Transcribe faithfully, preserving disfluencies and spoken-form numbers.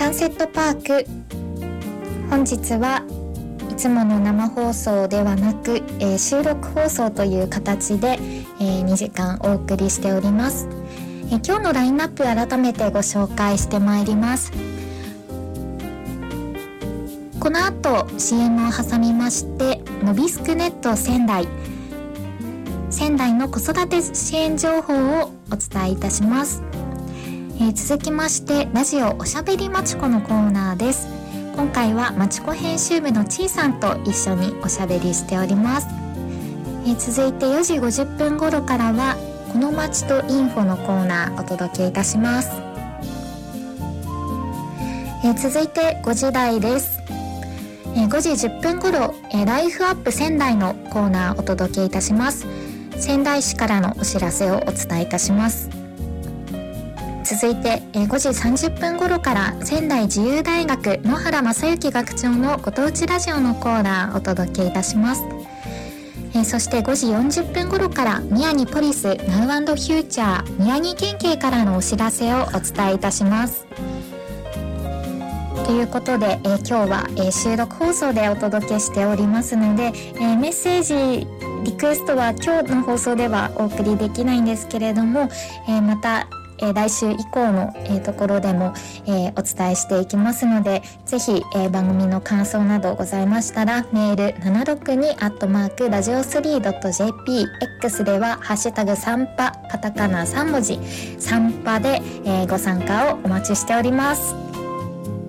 サンセットパーク、本日はいつもの生放送ではなく、えー、収録放送という形で、えー、にじかんお送りしております。えー、今日のラインナップ改めてご紹介してまいります。この後 シーエム を挟みまして、ノビスクネット仙台仙台の子育て支援情報をお伝えいたします。えー、続きましてラジオおしゃべりまちこのコーナーです。今回はまちこ編集部のちーさんと一緒におしゃべりしております。えー、続いてよじごじゅっぷん頃からはこの街とインフォのコーナーお届けいたします。えー、続いてごじ台です。えー、ごじじゅっぷん頃、えー、ライフアップ仙台のコーナーお届けいたします。仙台市からのお知らせをお伝えいたします。続いて、えー、ごじさんじゅっぷん頃から仙台自由大学野原正幸学長のご当地ラジオのコーナーお届けいたします。えー、そしてごじよんじゅっぷん頃から宮城ポリス ナウ アンド フューチャー宮城県警からのお知らせをお伝えいたします。ということで、えー、今日は、えー、収録放送でお届けしておりますので、えー、メッセージリクエストは今日の放送ではお送りできないんですけれども、えー、また、えー、来週以降の、えー、ところでも、えー、お伝えしていきますので、ぜひ、えー、番組の感想などございましたらメール ななろくに アットマーク ラジオスリー ドット ジェーピー X ではハッシュタグサンパカタカナさん文字サンパで、えー、ご参加をお待ちしております。